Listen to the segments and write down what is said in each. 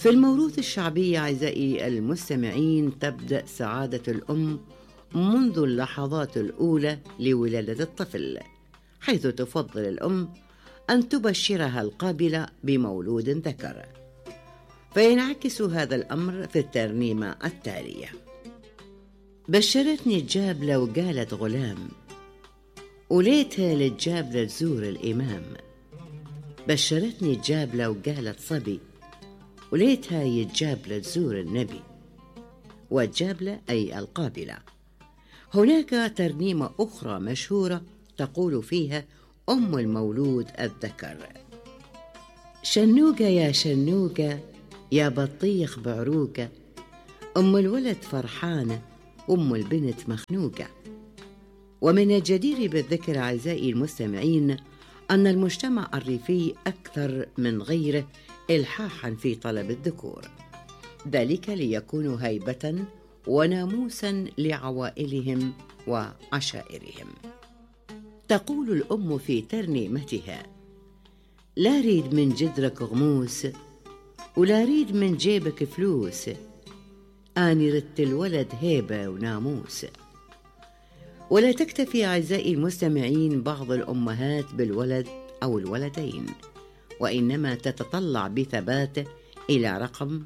في الموروث الشعبي أعزائي المستمعين تبدأ سعادة الأم منذ اللحظات الأولى لولادة الطفل، حيث تفضل الأم أن تبشرها القابلة بمولود ذكر. فينعكس هذا الأمر في الترنيمة التالية: بشرتني الجابلة وقالت غلام، وليتها للجابلة تزور الإمام. بشرتني الجابلة وقالت صبي، وليتها الجابلة تزور النبي. والجابلة أي القابلة. هناك ترنيمة أخرى مشهورة تقول فيها أم المولود الذكر: شنوقة يا شنوقة يا بطيخ بعروقة، أم الولد فرحانة أم البنت مخنوقة. ومن الجدير بالذكر أعزائي المستمعين أن المجتمع الريفي أكثر من غيره إلحاحا في طلب الذكور، ذلك ليكونوا هيبة وناموسا لعوائلهم وعشائرهم. تقول الأم في ترنيمتها: لا ريد من جدرك غموس، ولا ريد من جيبك فلوس، آني ردت الولد هيبة وناموس. ولا تكتفي أعزائي المستمعين بعض الأمهات بالولد أو الولدين، وإنما تتطلع بثبات إلى رقم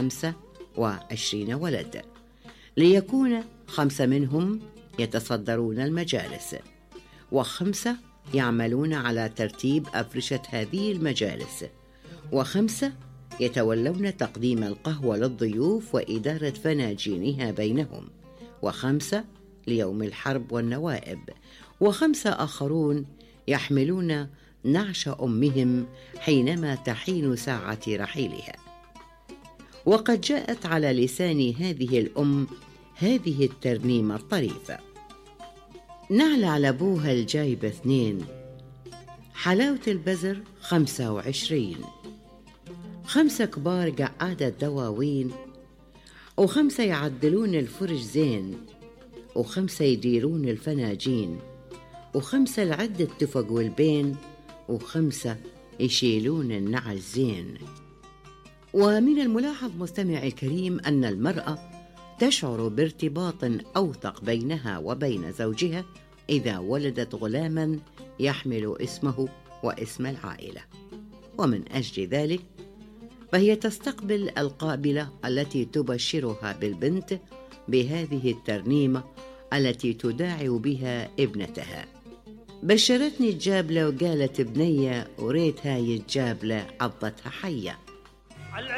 25 ولد، ليكون 5 منهم يتصدرون المجالس، و5 يعملون على ترتيب أفرشة هذه المجالس، و5 يتولون تقديم القهوة للضيوف وإدارة فناجينها بينهم، و5 ليوم الحرب والنوائب، و5 آخرون يحملون نعش أمهم حينما تحين ساعة رحيلها. وقد جاءت على لسان هذه الأم هذه الترنيمة الطريفة: نعل على أبوها الجايبة 2، حلاوة البزر 25، 5 كبار قعادة دواوين، و5 يعدلون الفرش زين، و5 يديرون الفناجين، و5 العدة تفق والبين، و5 يشيلون النعل زين. ومن الملاحظ مستمع الكريم أن المرأة تشعر بارتباط أوثق بينها وبين زوجها إذا ولدت غلاما يحمل اسمه واسم العائلة، ومن أجل ذلك فهي تستقبل القابلة التي تبشرها بالبنت بهذه الترنيمة التي تداعي بها ابنتها: بشرتني الجابلة وقالت بنية، وريت هاي الجابلة عضتها حية.